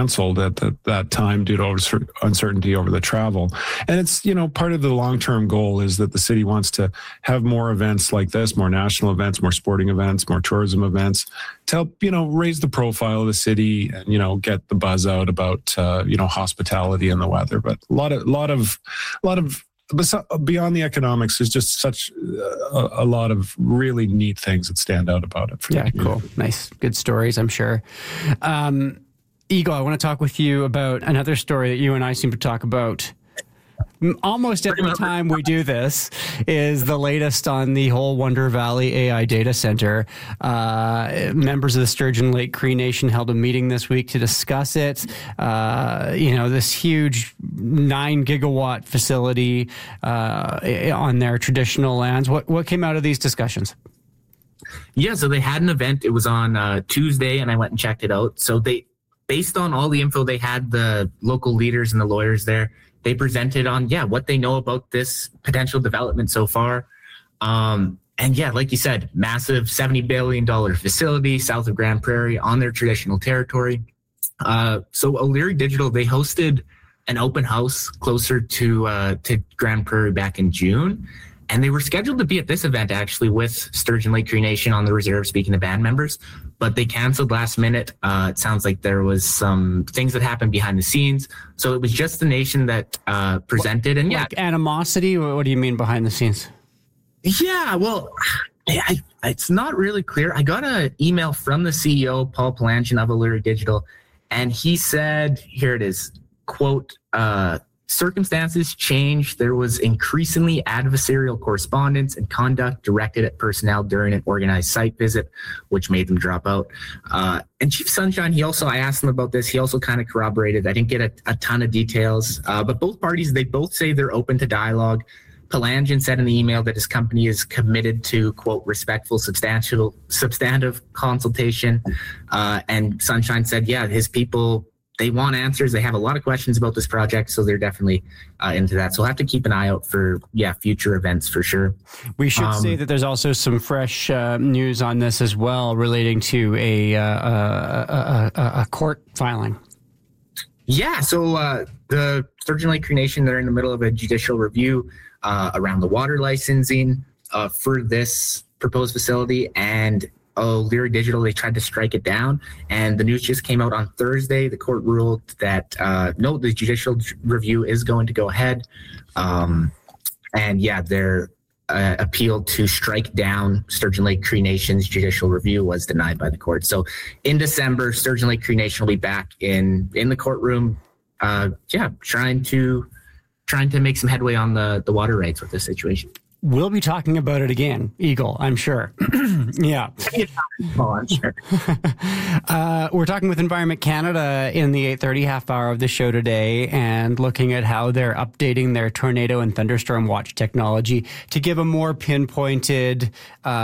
canceled at that time due to uncertainty over the travel. And it's, part of the long-term goal is that the city wants to have more events like this, more national events, more sporting events, more tourism events to help, raise the profile of the city and, get the buzz out about, hospitality and the weather. But a lot of beyond the economics, there's just such a lot of really neat things that stand out about it. Yeah, cool. Nice. Good stories, I'm sure. Eagle, I want to talk with you about another story that you and I seem to talk about almost every time we do this, is the latest on the whole Wonder Valley AI data center. Members of the Sturgeon Lake Cree Nation held a meeting this week to discuss it. This huge 9 gigawatt facility on their traditional lands. What came out of these discussions? Yeah, so they had an event. It was on Tuesday, and I went and checked it out. So based on all the info they had, the local leaders and the lawyers there, they presented on, what they know about this potential development so far. Like you said, massive $70 billion facility south of Grand Prairie on their traditional territory. So O'Leary Digital, they hosted an open house closer to Grand Prairie back in June. And they were scheduled to be at this event, actually, with Sturgeon Lake Cree Nation on the reserve, speaking to band members. But they canceled last minute. It sounds like there was some things that happened behind the scenes. So it was just the nation that presented. And like animosity? What do you mean behind the scenes? Yeah, well, it's not really clear. I got an email from the CEO, Paul Palangian of O'Leary Digital, and he said, here it is, quote, circumstances changed. There was increasingly adversarial correspondence and conduct directed at personnel during an organized site visit, which made them drop out. And Chief Sunshine, I asked him about this. He also kind of corroborated. I didn't get a ton of details, but both parties, they both say they're open to dialogue. Palangian said in the email that his company is committed to, quote, respectful, substantive consultation. And Sunshine said, his people, they want answers. They have a lot of questions about this project, so they're definitely into that. So we'll have to keep an eye out for, future events for sure. We should say that there's also some fresh news on this as well, relating to a court filing. Yeah, so the Sturgeon Lake Cree Nation, they're in the middle of a judicial review around the water licensing for this proposed facility, and O'Leary Digital, they tried to strike it down, and the news just came out on Thursday. The court ruled that no, the judicial review is going to go ahead, their appeal to strike down Sturgeon Lake Cree Nation's judicial review was denied by the court. So in December, Sturgeon Lake Cree Nation will be back in the courtroom, trying to make some headway on the water rights with this situation. We'll be talking about it again, Eagle, I'm sure. Yeah. Oh, I'm sure. We're talking with Environment Canada in the 8:30 half hour of the show today, and looking at how they're updating their tornado and thunderstorm watch technology to give a more pinpointed,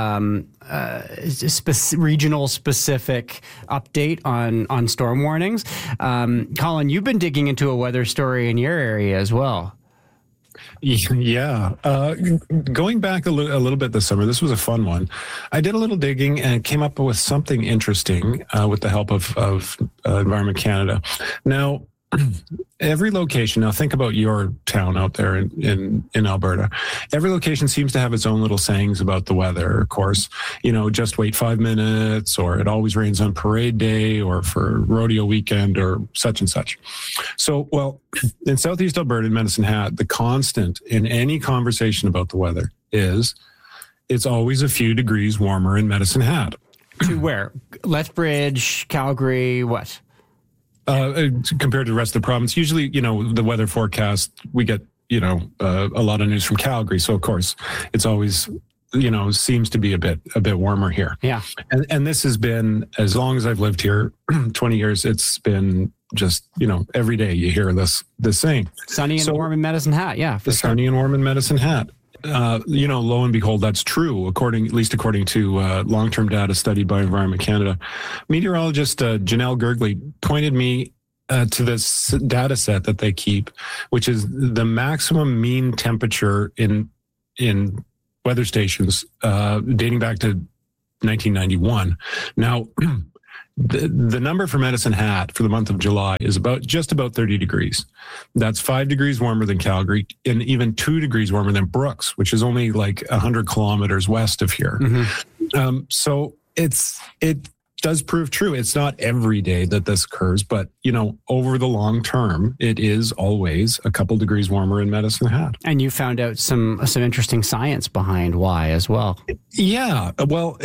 regional specific update on storm warnings. Colin, you've been digging into a weather story in your area as well. Yeah. Going back a little bit this summer, this was a fun one. I did a little digging and came up with something interesting with the help of Environment Canada. Now, every location, now think about your town out there in Alberta. Every location seems to have its own little sayings about the weather. Of course, just wait 5 minutes, or it always rains on parade day, or for rodeo weekend, or such and such. So, well, in Southeast Alberta, in Medicine Hat, the constant in any conversation about the weather is it's always a few degrees warmer in Medicine Hat. To where? Lethbridge, Calgary, what? Compared to the rest of the province, usually, the weather forecast, we get, a lot of news from Calgary. So, of course, it's always, seems to be a bit warmer here. Yeah. And this has been, as long as I've lived here, 20 years, it's been just, every day you hear this saying. Sunny and warm in Medicine Hat. Yeah. Sunny and warm in Medicine Hat. Lo and behold, that's true, according to long-term data studied by Environment Canada. Meteorologist Janelle Gergley pointed me to this data set that they keep, which is the maximum mean temperature in weather stations dating back to 1991. Now, the number for Medicine Hat for the month of July is just about 30 degrees. That's 5 degrees warmer than Calgary and even 2 degrees warmer than Brooks, which is only like 100 kilometers west of here. Mm-hmm. So it does prove true. It's not every day that this occurs, but over the long term, it is always a couple degrees warmer in Medicine Hat. And you found out some interesting science behind why as well. Yeah. Well,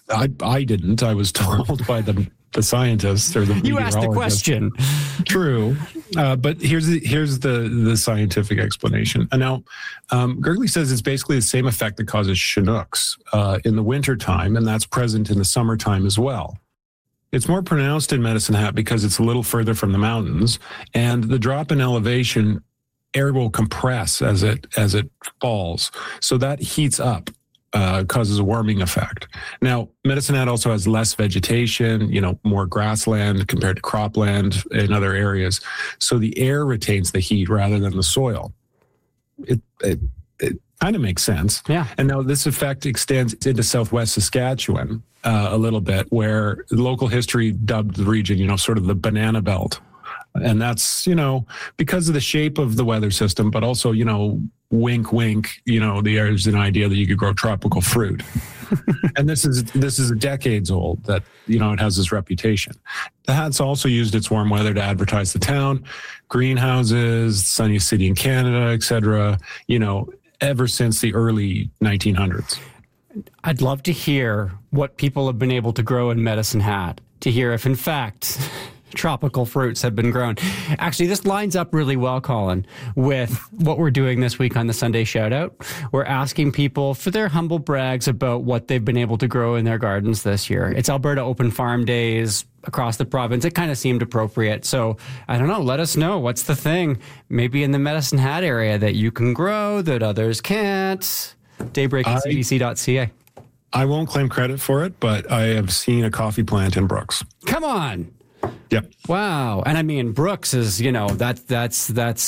I didn't. I was told by the scientists or the You asked the question. True. But here's the scientific explanation. And now, Gergely says it's basically the same effect that causes Chinooks in the wintertime, and that's present in the summertime as well. It's more pronounced in Medicine Hat because it's a little further from the mountains, and the drop in elevation, air will compress as it falls. So that heats up, causes a warming effect. Now, Medicine Hat also has less vegetation, more grassland compared to cropland in other areas. So the air retains the heat rather than the soil. It kind of makes sense. Yeah. And now this effect extends into southwest Saskatchewan a little bit, where local history dubbed the region, sort of the banana belt. And that's, because of the shape of the weather system, but also, wink, wink, there's an idea that you could grow tropical fruit. And this is decades old that, it has this reputation. The Hat's also used its warm weather to advertise the town, greenhouses, sunniest city in Canada, et cetera, ever since the early 1900s. I'd love to hear what people have been able to grow in Medicine Hat, to hear if, in fact, tropical fruits have been grown. Actually, this lines up really well, Colin, with what we're doing this week on the Sunday Shoutout. We're asking people for their humble brags about what they've been able to grow in their gardens this year. It's Alberta Open Farm Days across the province. It kind of seemed appropriate. So, I don't know, let us know. What's the thing maybe in the Medicine Hat area that you can grow that others can't? Daybreak at cbc.ca. I won't claim credit for it, but I have seen a coffee plant in Brooks. Come on. Yep. Wow. And I mean, Brooks is, that's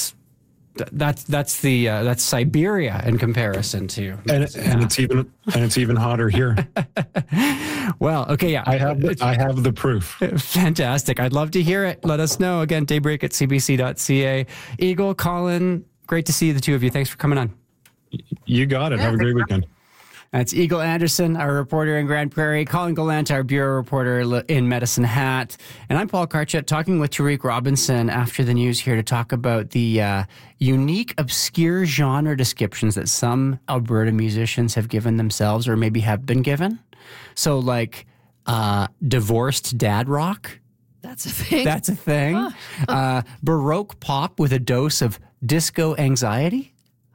Siberia in comparison to. And it's even hotter here. Well, okay, yeah. I have the proof. Fantastic. I'd love to hear it. Let us know. Again, daybreak at cbc.ca. Eagle, Colin, great to see the two of you. Thanks for coming on. You got it. Have a great weekend. That's Eagle Anderson, our reporter in Grand Prairie, Colin Gallant, our bureau reporter in Medicine Hat, and I'm Paul Karchet, talking with Tariq Robinson after the news here to talk about the unique, obscure genre descriptions that some Alberta musicians have given themselves or maybe have been given. So like divorced dad rock. That's a thing. That's a thing. Baroque pop with a dose of disco anxiety.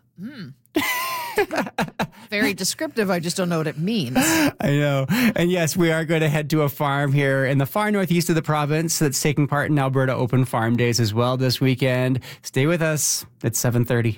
Very descriptive. I just don't know what it means. I know. And yes, we are going to head to a farm here in the far northeast of the province that's taking part in Alberta Open Farm Days as well this weekend. Stay with us. It's 7:30.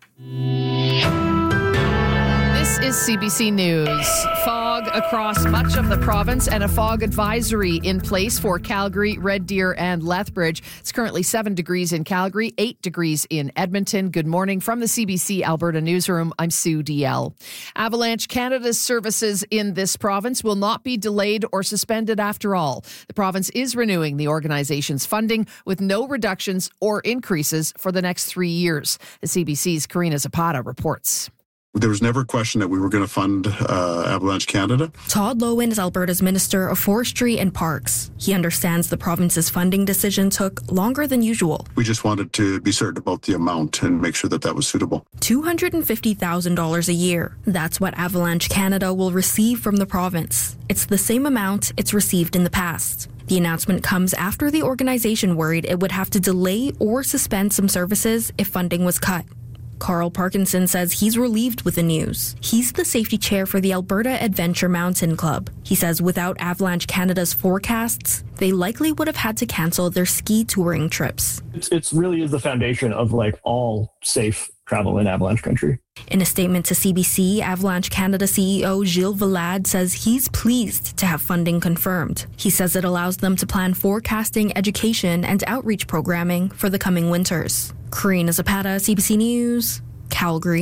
This is CBC News. Fog across much of the province and a fog advisory in place for Calgary, Red Deer, and Lethbridge. It's currently 7 degrees in Calgary, 8 degrees in Edmonton. Good morning from the CBC Alberta Newsroom. I'm Sue DL. Avalanche Canada's services in this province will not be delayed or suspended after all. The province is renewing the organization's funding with no reductions or increases for the next 3 years. The CBC's Karina Zapata reports. There was never a question that we were going to fund Avalanche Canada. Todd Loewen is Alberta's Minister of Forestry and Parks. He understands the province's funding decision took longer than usual. We just wanted to be certain about the amount and make sure that that was suitable. $250,000 a year. That's what Avalanche Canada will receive from the province. It's the same amount it's received in the past. The announcement comes after the organization worried it would have to delay or suspend some services if funding was cut. Carl Parkinson says he's relieved with the news. He's the safety chair for the Alberta Adventure Mountain Club. He says without Avalanche Canada's forecasts, they likely would have had to cancel their ski touring trips. It's really is the foundation of all safe travel in Avalanche country. In a statement to CBC, Avalanche Canada CEO Gilles Valade says he's pleased to have funding confirmed. He says it allows them to plan forecasting, education, and outreach programming for the coming winters. Karina Zapata, CBC News, Calgary.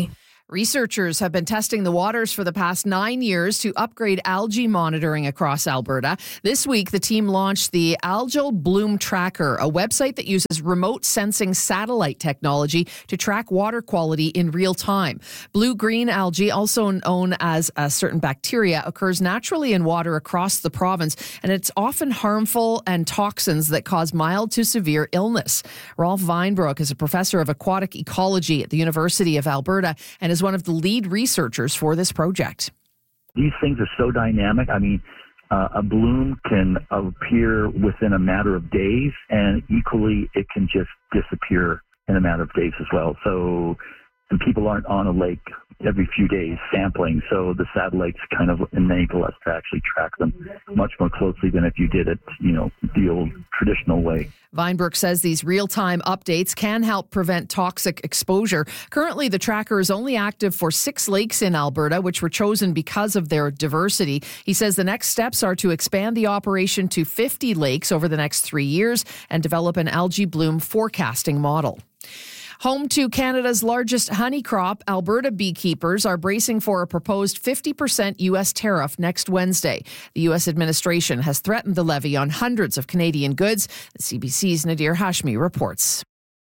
Researchers have been testing the waters for the past 9 years to upgrade algae monitoring across Alberta. This week, the team launched the Algal Bloom Tracker, a website that uses remote sensing satellite technology to track water quality in real time. Blue-green algae, also known as a certain bacteria, occurs naturally in water across the province, and it's often harmful and toxins that cause mild to severe illness. Rolf Weinbroek is a professor of aquatic ecology at the University of Alberta and is one of the lead researchers for this project. These things are so dynamic. I mean, a bloom can appear within a matter of days, and equally it can just disappear in a matter of days as well. So and people aren't on a lake every few days sampling, so the satellites kind of enable us to actually track them much more closely than if you did it, the old traditional way. Weinberg says these real-time updates can help prevent toxic exposure. Currently, the tracker is only active for 6 lakes in Alberta, which were chosen because of their diversity. He says the next steps are to expand the operation to 50 lakes over the next 3 years and develop an algae bloom forecasting model. Home to Canada's largest honey crop, Alberta beekeepers are bracing for a proposed 50% U.S. tariff next Wednesday. The U.S. administration has threatened the levy on hundreds of Canadian goods. The CBC's Nadir Hashmi reports.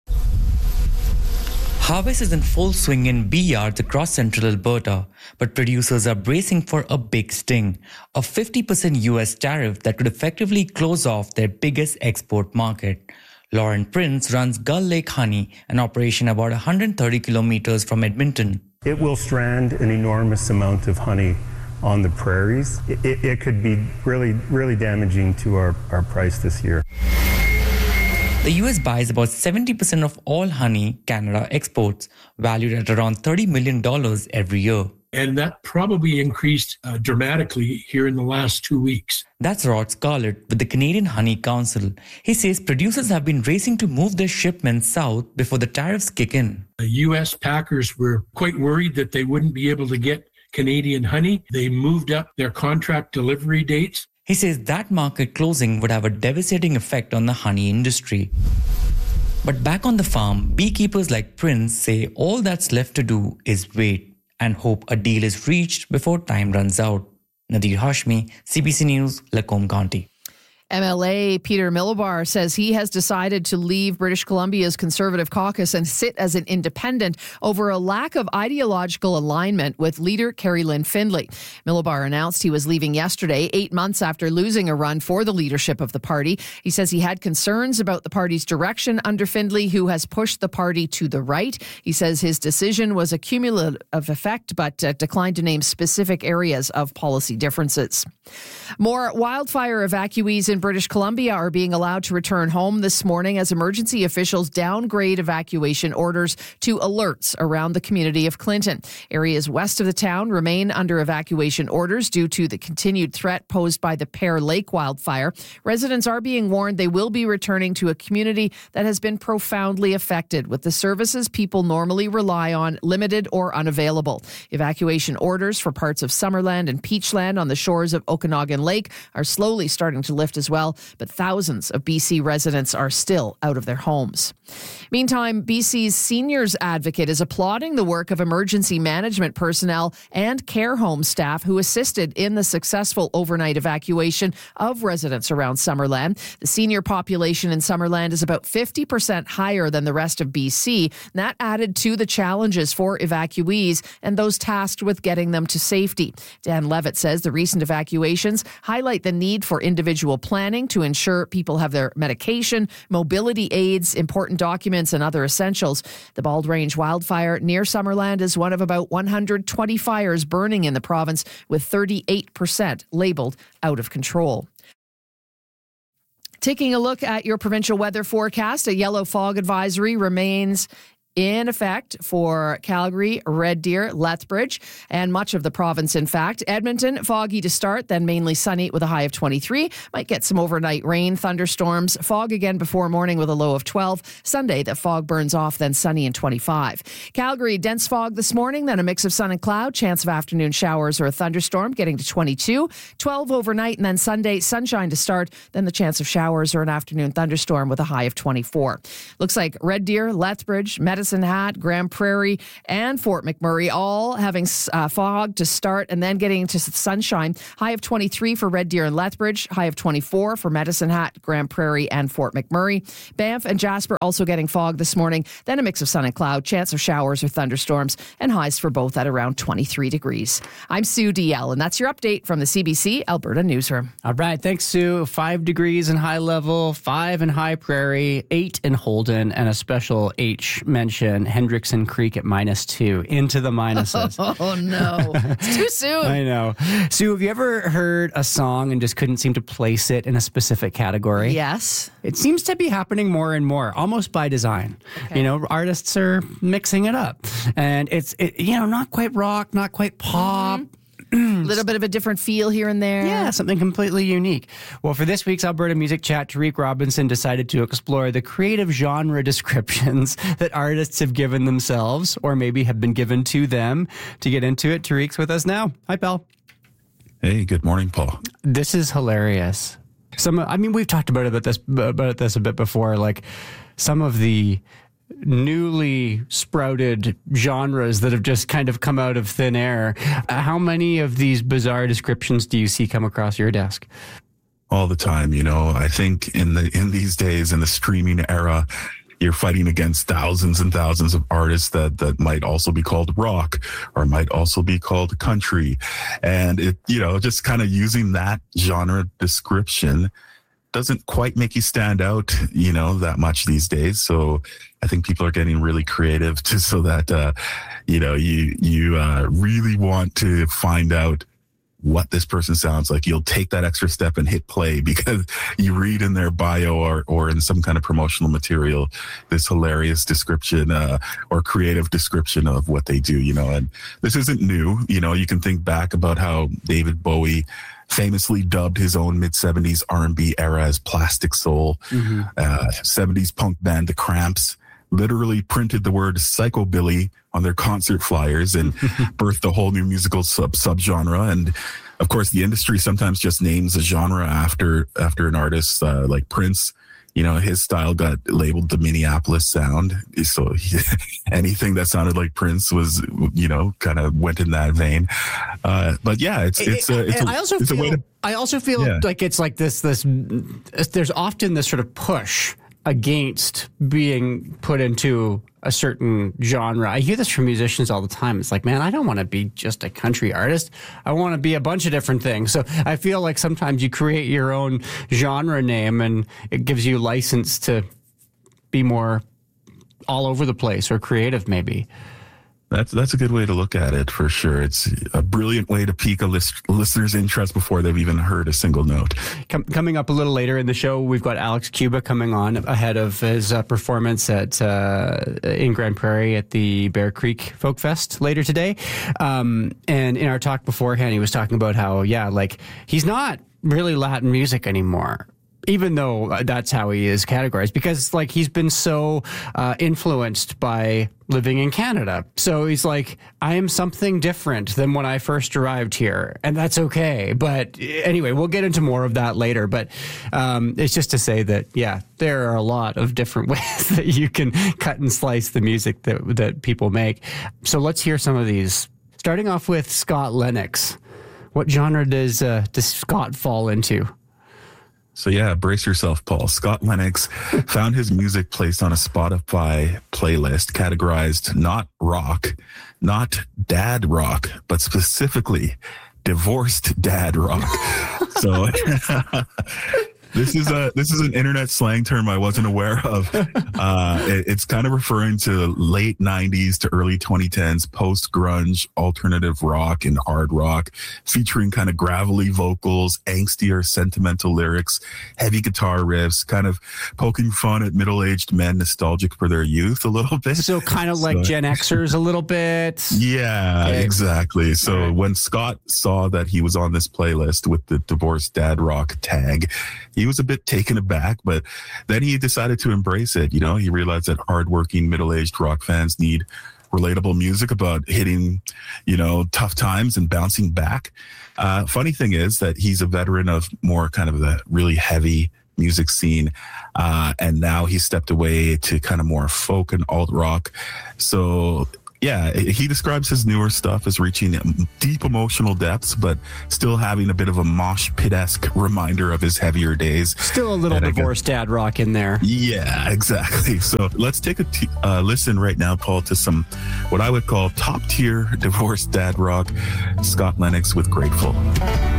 Harvest is in full swing in bee yards across central Alberta, but producers are bracing for a big sting, a 50% U.S. tariff that could effectively close off their biggest export market. Lauren Prince runs Gull Lake Honey, an operation about 130 kilometers from Edmonton. It will strand an enormous amount of honey on the prairies. It could be really, really damaging to our price this year. The US buys about 70% of all honey Canada exports, valued at around $30 million every year. And that probably increased dramatically here in the last 2 weeks. That's Rod Scarlett with the Canadian Honey Council. He says producers have been racing to move their shipments south before the tariffs kick in. The U.S. packers were quite worried that they wouldn't be able to get Canadian honey. They moved up their contract delivery dates. He says that market closing would have a devastating effect on the honey industry. But back on the farm, beekeepers like Prince say all that's left to do is wait and hope a deal is reached before time runs out. Nadir Hashmi, CBC News, Lacombe County. MLA Peter Milobar says he has decided to leave British Columbia's Conservative caucus and sit as an independent over a lack of ideological alignment with leader Kerry Lynn Findlay. Milobar announced he was leaving yesterday, 8 months after losing a run for the leadership of the party. He says he had concerns about the party's direction under Findlay, who has pushed the party to the right. He says his decision was a cumulative effect, but declined to name specific areas of policy differences. More wildfire evacuees in British Columbia are being allowed to return home this morning as emergency officials downgrade evacuation orders to alerts around the community of Clinton. Areas west of the town remain under evacuation orders due to the continued threat posed by the Pear Lake wildfire. Residents are being warned they will be returning to a community that has been profoundly affected, with the services people normally rely on limited or unavailable. Evacuation orders for parts of Summerland and Peachland on the shores of Okanagan Lake are slowly starting to lift as well, but thousands of BC residents are still out of their homes. Meantime, BC's seniors advocate is applauding the work of emergency management personnel and care home staff who assisted in the successful overnight evacuation of residents around Summerland. The senior population in Summerland is about 50% higher than the rest of BC, and that added to the challenges for evacuees and those tasked with getting them to safety. Dan Levitt says the recent evacuations highlight the need for individual planning to ensure people have their medication, mobility aids, important documents, and other essentials. The Bald Range wildfire near Summerland is one of about 120 fires burning in the province, with 38% labeled out of control. Taking a look at your provincial weather forecast, a yellow fog advisory remains in effect for Calgary, Red Deer, Lethbridge, and much of the province, in fact. Edmonton, foggy to start, then mainly sunny with a high of 23. Might get some overnight rain, thunderstorms, fog again before morning with a low of 12. Sunday, the fog burns off, then sunny and 25. Calgary, dense fog this morning, then a mix of sun and cloud, chance of afternoon showers or a thunderstorm, getting to 22. 12 overnight, and then Sunday, sunshine to start, then the chance of showers or an afternoon thunderstorm with a high of 24. Looks like Red Deer, Lethbridge, Medicine Medicine Hat, Grand Prairie, and Fort McMurray, all having fog to start and then getting into sunshine. High of 23 for Red Deer and Lethbridge, high of 24 for Medicine Hat, Grand Prairie, and Fort McMurray. Banff and Jasper also getting fog this morning, then a mix of sun and cloud, chance of showers or thunderstorms, and highs for both at around 23 degrees. I'm Sue DL, and that's your update from the CBC Alberta Newsroom. All right, thanks, Sue. 5 degrees in High Level, 5 in High Prairie, 8 in Holden, and a special H mention, Hendrickson Creek at -2, into the minuses. Oh, no. It's too soon. I know. Sue, have you ever heard a song and just couldn't seem to place it in a specific category? Yes. It seems to be happening more and more, almost by design. Okay. You know, artists are mixing it up. And it's not quite rock, not quite pop. A little bit of a different feel here and there. Yeah, something completely unique. Well, for this week's Alberta Music Chat, Tariq Robinson decided to explore the creative genre descriptions that artists have given themselves, or maybe have been given to them. To get into it, Tariq's with us now. Hi, pal. Hey, good morning, Paul. This is hilarious. We've talked about this a bit before, like some of the newly sprouted genres that have just kind of come out of thin air. How many of these bizarre descriptions do you see come across your desk? All the time. I think in these days, in the streaming era, you're fighting against thousands and thousands of artists that might also be called rock or might also be called country. And it, just kind of using that genre description doesn't quite make you stand out, that much these days. So I think people are getting really creative so that, you really want to find out what this person sounds like. You'll take that extra step and hit play because you read in their bio or in some kind of promotional material, this hilarious description, or creative description of what they do, and this isn't new. You can think back about how David Bowie famously dubbed his own mid-70s R&B era as plastic soul. 70s punk band The Cramps literally printed the word psychobilly on their concert flyers and birthed a whole new musical subgenre. And of course, the industry sometimes just names a genre after an artist, like Prince. His style got labeled the Minneapolis sound. So anything that sounded like Prince was, kind of went in that vein. But yeah, I also feel like it's like this, there's often this sort of push against being put into a certain genre. I hear this from musicians all the time. It's like, man, I don't want to be just a country artist. I want to be a bunch of different things. So I feel like sometimes you create your own genre name and it gives you license to be more all over the place or creative maybe. That's a good way to look at it, for sure. It's a brilliant way to pique a listener's interest before they've even heard a single note. Coming up a little later in the show, we've got Alex Cuba coming on ahead of his performance in Grand Prairie at the Bear Creek Folk Fest later today. And in our talk beforehand, he was talking about how, he's not really Latin music anymore, even though that's how he is categorized, because he's been so influenced by living in Canada. So he's like, I am something different than when I first arrived here, and that's okay. But anyway, we'll get into more of that later. But it's just to say that, there are a lot of different ways that you can cut and slice the music that people make. So let's hear some of these. Starting off with Scott Lennox. What genre does Scott fall into? So brace yourself, Paul. Scott Lennox found his music placed on a Spotify playlist categorized not rock, not dad rock, but specifically divorced dad rock. So this is an internet slang term I wasn't aware of. It's kind of referring to late 90s to early 2010s post-grunge alternative rock and hard rock, featuring kind of gravelly vocals, angsty or sentimental lyrics, heavy guitar riffs, kind of poking fun at middle-aged men nostalgic for their youth a little bit. So kind of like Gen Xers a little bit. Yeah, okay. Exactly. So when Scott saw that he was on this playlist with the divorced dad rock tag, he was a bit taken aback, but then he decided to embrace it. He realized that hardworking middle-aged rock fans need relatable music about hitting, tough times and bouncing back. Funny thing is that he's a veteran of more kind of the really heavy music scene. And now he stepped away to kind of more folk and alt rock. So yeah, he describes his newer stuff as reaching deep emotional depths, but still having a bit of a mosh pit-esque reminder of his heavier days. Still a little divorced dad rock in there. Yeah, exactly. So let's take a listen right now, Paul, to some what I would call top-tier divorced dad rock. Scott Lennox with Grateful.